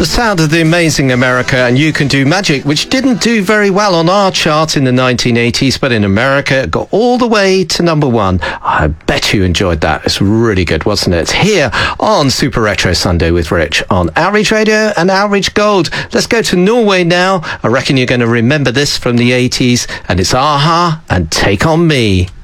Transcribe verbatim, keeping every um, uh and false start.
The sound of the amazing America and You Can Do Magic, which didn't do very well on our chart in the nineteen eighties, but in America it got all the way to number one. I bet you enjoyed that. It's really good, wasn't it? It's here on Super Retro Sunday with Rich on Outreach Radio and Outreach Gold. Let's go to Norway now. I reckon you're going to remember this from the eighties, and it's a-ha and Take On Me.